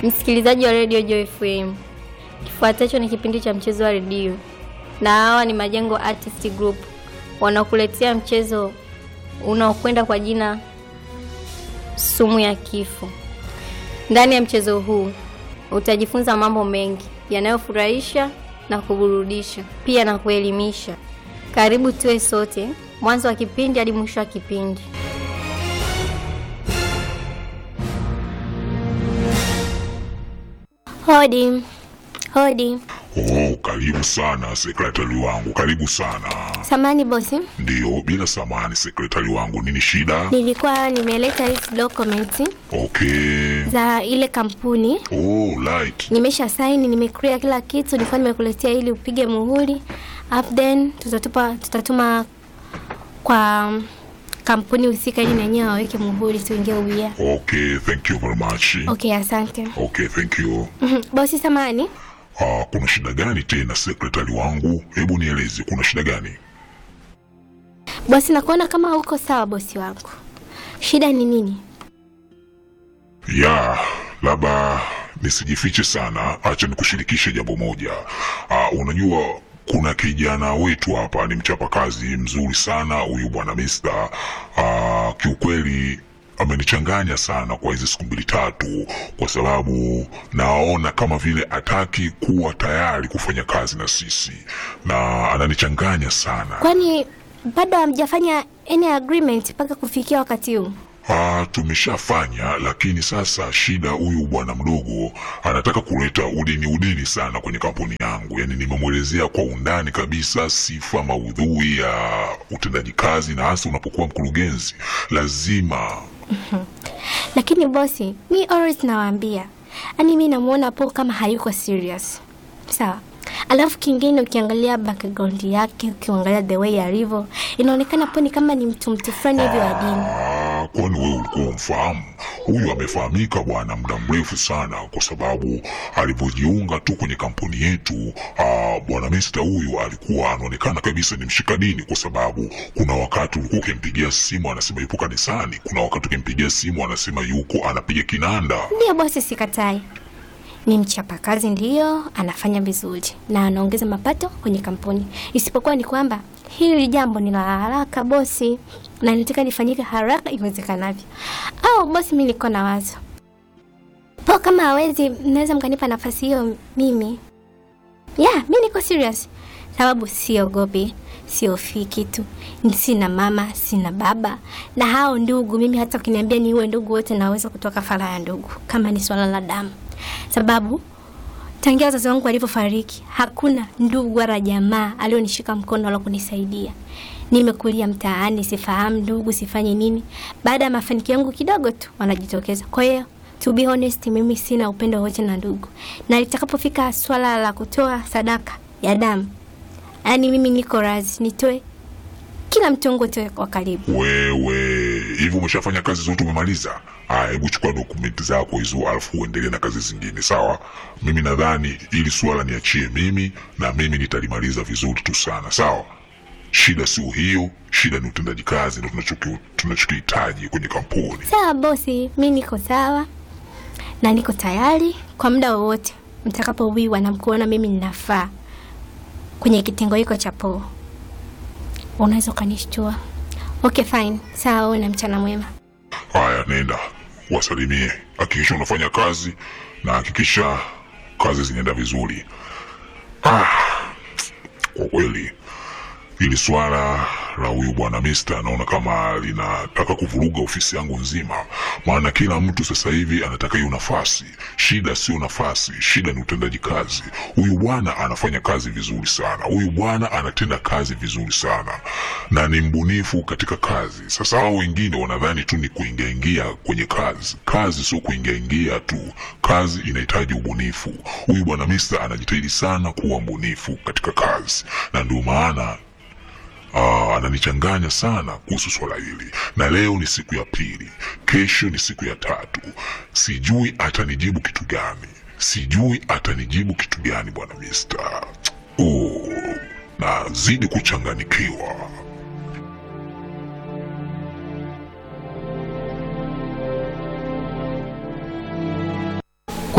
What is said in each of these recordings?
Msikilizaji wa Radio Joy FM, kifuatacho ni kipindi cha mchezo wa redio, na hawa ni Majengo Artist Group wanakuletea mchezo unaokwenda kwa jina Sumu ya Kifo. Ndani ya mchezo huu utajifunza mambo mengi yanayofurahisha na kuburudisha, pia na kuelimisha. Karibu tuwe sote mwanzo wa kipindi hadi mwisho wa kipindi. Hodi. Karibu sana sekretari wangu, karibu sana. Samani bosi. Ndio, bila samani sekretari wangu, nini shida? Nilikuwa nimeleta hizi documents. Okay. Za ile kampuni. Right. Nimesha sign, nimeclear kila kitu, nilikuwa nimekuletea ili upige muhuri. Then tutatuma kwa kampuni husika ili nanyewe waweke muhuri tuingie ubia. Okay, thank you very much. Okay, asante. Okay, thank you. Bosi samani. Kuna shida gani tena sekretari wangu? Hebu nieleze, kuna shida gani? Bosi, nakuona kama uko sawa bosi wangu. Shida ni nini? Labda nisijifiche sana, acha nikushirikishe jambo moja. Unajua kuna kijana wetu hapa ni mchapakazi mzuri sana, huyu bwana Mr. Kiukweli amenichanganya sana kwa hizi siku 2-3, kwa sababu naona kama vile hataki kuwa tayari kufanya kazi na sisi, na ananichanganya sana. Kwani bado hamjafanya any agreement mpaka kufikia wakati huu? Tumeshafanya, lakini sasa shida, huyu bwana mdogo anataka kuleta udini sana kwenye kampuni yangu. Yani nimemwelezea kwa undani kabisa sifa, maudhui ya utendaji kazi, na hasa unapokuwa mkurugenzi lazima. Lakini bosi, mi always nawaambia, mimi namuona hapo kama hayuko serious. Sawa. Alafu kingine ukiangalia background yake, ukiangalia the way alivyo, inaonekana hapo ni kama ni mtu fulani hivi wa dini. Kwani wewe ulikuwa umfahamu? Huyu amefahamika bwana muda mrefu sana, kwa sababu alipojiunga tu kwenye kampuni yetu, bwana Mr. huyu alikuwa anaonekana kabisa ni mshika dini, kwa sababu kuna wakati ulikuwa ukimpigia simu anasema yupo kanisani, kuna wakati ukimpigia simu anasema yuko anapiga kinanda. Ndio bosi, sikatai. Ni mchapakazi, ndio anafanya vizuri na anaongeza mapato kwenye kampuni. Isipokuwa ni kwamba hili jambo ni la haraka bosi, na nataka lifanyike haraka iwezekanavyo. Bosi, mimi niko na wazo. Kama hawezi, mnaweza mkanipa nafasi hiyo mimi. Mimi niko serious. Sababu siogopi, siofi kitu. Sina mama, sina baba, na hao ndugu mimi hata ukiniambia ni uwe ndugu wote naweza kutoa kafara ya ndugu kama ni swala la damu. Sababu tangia wazazi wangu walipofariki hakuna ndugu wala jamaa alionishika mkono wala kunisaidia. Nimekulia mtaani, sifahamu ndugu, sifanye nini. Baada ya mafanikio yangu kidogo tu wanajitokeza. Kwa hiyo to be honest, mimi sina upendo wote na ndugu. Na litakapofika swala la kutoa sadaka ya damu, mimi niko razi nitoe kila mtongo tu kwa karibu. Wewe, hivi umeshafanya kazi zote umemaliza? Hebu chukua dokumenti zako hizo alafu uendelee na kazi zingine, sawa? Mimi nadhani ili swala niachie mimi, na mimi nitalimaliza vizuri tu sana, sawa? Shida sio hiyo, shida ni utendaji kazi, ndio tunachokihitaji kwenye kampuni. Sawa bosi, mimi niko sawa na niko tayari kwa muda wowote mtakapowiwa na mkuona mimi ninafaa kwenye kitengo hiko cha po. Unaweza kanishtua. Okay, fine. Sawa, na mchana mwema. Haya, nenda wasalimie, hakikisha unafanya kazi na hakikisha kazi zinaenda vizuri. Kwa kweli Hili swala la huyu bwana Mr. naona kama linataka kuvuruga ofisi yangu nzima. Maana kila mtu sasa hivi anataka hiyo nafasi. Shida sio nafasi, shida ni utendaji kazi. Huyu bwana anafanya kazi vizuri sana. Huyu bwana anatenda kazi vizuri sana. Na ni mbunifu katika kazi. Sasa hao wengine wanadhani tu ni kuingia kwenye kazi. Kazi sio kuingia tu. Kazi inahitaji ubunifu. Huyu bwana Mr. anajitahidi sana kuwa mbunifu katika kazi. Na ndio maana ananichanganya sana kuhusu swala hili. Na leo ni siku ya pili, kesho ni siku ya tatu. Sijui atanijibu kitu gani bwana Mr. Nazidi kuchanganikiwa.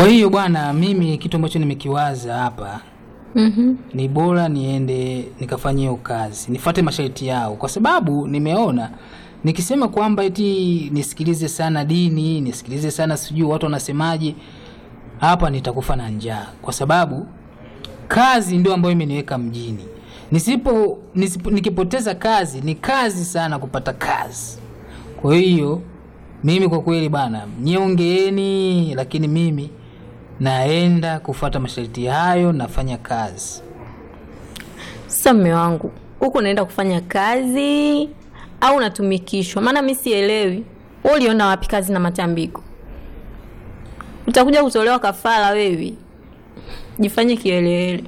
Kwa hiyo bwana, mimi kitu ambacho nimekiwaza hapa ni bora niende nikafanye hiyo kazi, nifuate masharti yao, kwa sababu nimeona nikisema kwamba eti nisikilize sana dini, nisikilize sana sijui watu wanasemaje, hapa nitakufa na njaa, kwa sababu kazi ndio ambayo imeniweka mjini. Nikipoteza kazi, ni kazi sana kupata kazi. Kwa hiyo mimi kwa kweli bana, niongeeni, lakini mimi naenda kufuata masharti hayo, nafanya kazi. Sasa mume wangu, huko naenda kufanya kazi au natumikishwa? Maana mimi sielewi. Wewe uliona wapi kazi na matambiko? Utakuja kutolewa kafara wewe. Jifanye kielele.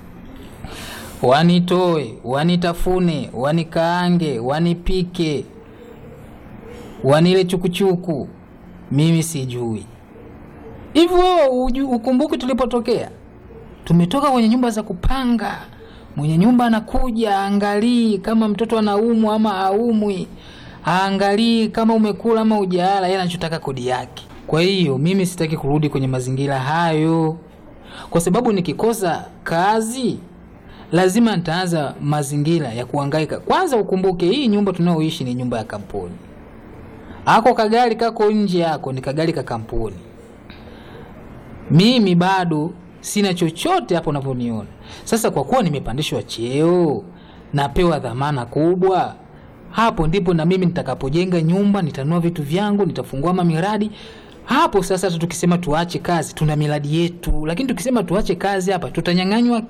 Wanitoe, wanitafune, wanikaange, wanipike, wanile chukuchuku, mimi sijui. Hivyo ukumbuke tulipotokea. Tumetoka kwenye nyumba za kupanga. Mwenye nyumba anakuja, angalii kama mtoto anaumwa ama haumwi, angalii kama umekula ama hujala, yeye anachotaka kodi yake. Kwa hiyo mimi sitaki kurudi kwenye mazingira hayo, kwa sababu nikikosa kazi lazima nitaanza mazingira ya kuhangaika. Kwanza ukumbuke hii nyumba tunaoishi ni nyumba ya kampuni. Hako kagari kako nje yako ni kagari ka kampuni. Mimi bado sina chochote hapo unavyoniona. Sasa kwa kuwa nimepandishwa cheo, napewa dhamana kubwa, hapo ndipo na mimi nitakapojenga nyumba, nitanua vitu vyangu, nitafungua miradi. Hapo sasa tukisema tuache kazi, tuna miradi yetu, lakini tukisema tuache kazi hapa tutanyang'anywa